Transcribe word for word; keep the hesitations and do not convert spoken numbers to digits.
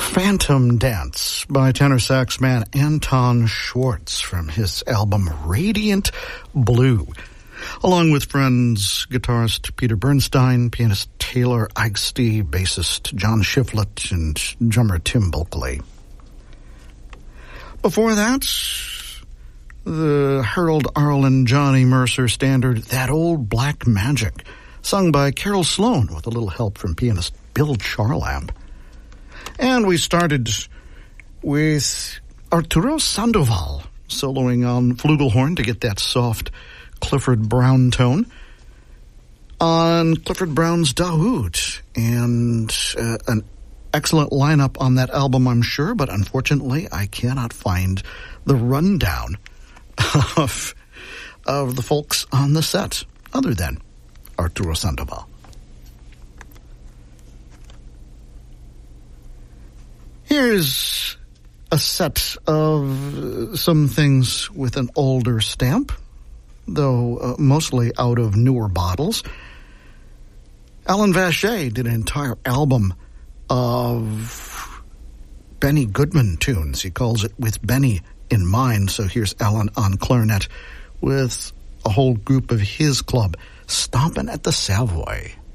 Phantom Dance by tenor sax man Anton Schwartz from his album Radiant Blue, along with friends guitarist Peter Bernstein, pianist Taylor Eichste, bassist John Shiflett, and drummer Tim Bulkeley. Before that, the Harold Arlen Johnny Mercer standard That Old Black Magic, sung by Carol Sloan with a little help from pianist Bill Charlamp. And we started with Arturo Sandoval soloing on flugelhorn to get that soft Clifford Brown tone on Clifford Brown's Daoud, and uh, an excellent lineup on that album, I'm sure, but unfortunately I cannot find the rundown of, of the folks on the set other than Arturo Sandoval. Here's a set of some things with an older stamp, though uh, mostly out of newer bottles. Alan Vacher did an entire album of Benny Goodman tunes. He calls it With Benny in Mind. So here's Alan on clarinet with a whole group of his club, Stompin' at the Savoy.